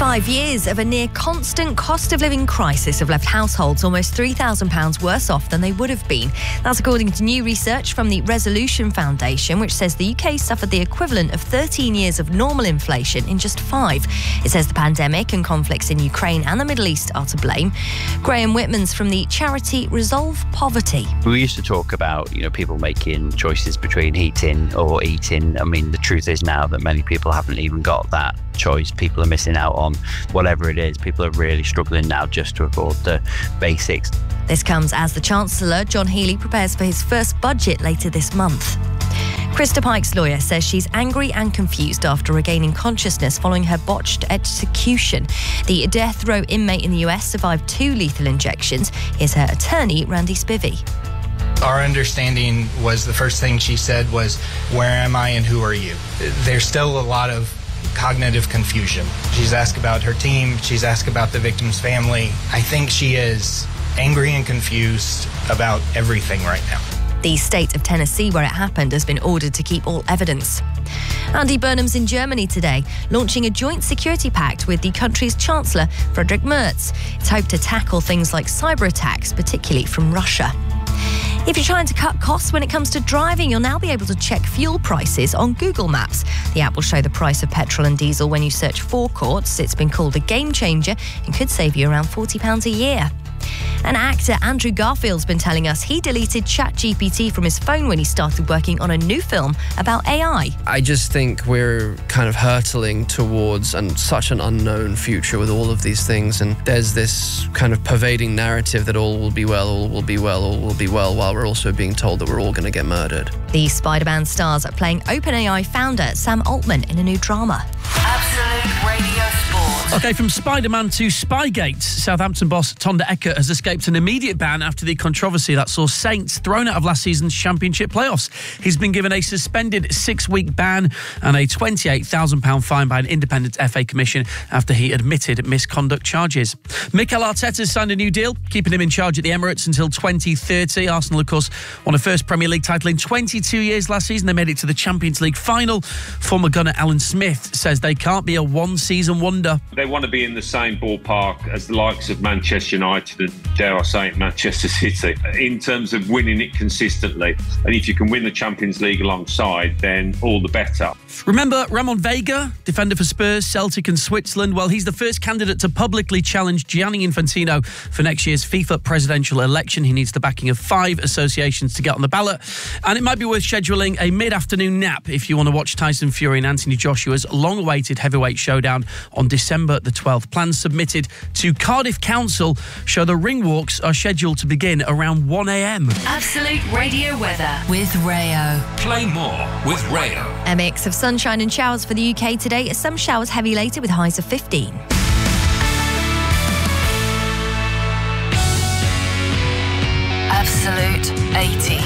5 years of a near constant cost of living crisis have left households almost £3,000 worse off than they would have been. That's according to new research from the Resolution Foundation, which says the UK suffered the equivalent of 13 years of normal inflation in just 5. It says the pandemic and conflicts in Ukraine and the Middle East are to blame. Graham Whitman's from the charity Resolve Poverty. We used to talk about, people making choices between heating or eating. I mean, the truth is now that many people haven't even got that choice. People are missing out on whatever it is. People are really struggling now just to afford the basics. This comes as the Chancellor, John Healey, prepares for his first budget later this month. Krista Pike's lawyer says she's angry and confused after regaining consciousness following her botched execution. The death row inmate in the US survived 2 lethal injections. Here's her attorney, Randy Spivey. Our understanding was the first thing she said was, "Where am I and who are you?" There's still a lot of cognitive confusion. She's asked about her team. She's asked about the victim's family. I think she is angry and confused about everything right now. The state of Tennessee, where it happened, has been ordered to keep all evidence. Andy Burnham's in Germany today, launching a joint security pact with the country's Chancellor, Friedrich Merz. It's hoped to tackle things like cyber attacks, particularly from Russia. If you're trying to cut costs when it comes to driving, you'll now be able to check fuel prices on Google Maps. The app will show the price of petrol and diesel when you search forecourts. It's been called a game changer and could save you around £40 a year. And actor Andrew Garfield's been telling us he deleted ChatGPT from his phone when he started working on a new film about AI. I just think we're kind of hurtling towards such an unknown future with all of these things, and there's this kind of pervading narrative that all will be well, all will be well, all will be well, while we're also being told that we're all going to get murdered. The Spider-Man stars are playing OpenAI founder Sam Altman in a new drama. Absolute Radio Sport. OK, from Spider-Man to Spygate, Southampton boss Tonda Eckert has escaped an immediate ban after the controversy that saw Saints thrown out of last season's Championship playoffs. He's been given a suspended 6-week ban and a £28,000 fine by an independent FA commission after he admitted misconduct charges. Mikel Arteta's signed a new deal, keeping him in charge at the Emirates until 2030. Arsenal, of course, won a first Premier League title in 22 years last season. They made it to the Champions League final. Former gunner Alan Smith says they can't be a one-season wonder. They want to be in the same ballpark as the likes of Manchester United and, dare I say it, Manchester City, in terms of winning it consistently. And if you can win the Champions League alongside, then all the better. Remember Ramon Vega, defender for Spurs, Celtic and Switzerland? Well, he's the first candidate to publicly challenge Gianni Infantino for next year's FIFA presidential election. He needs the backing of 5 associations to get on the ballot. And it might be worth scheduling a mid-afternoon nap if you want to watch Tyson Fury and Anthony Joshua's long-awaited heavyweight showdown on December the 12th. Plans submitted to Cardiff Council show the ring walks are scheduled to begin around 1 a.m. Absolute Radio weather with Rayo. Play more with Rayo. A mix of sunshine and showers for the UK today. Some showers heavy later with highs of 15. Absolute 80.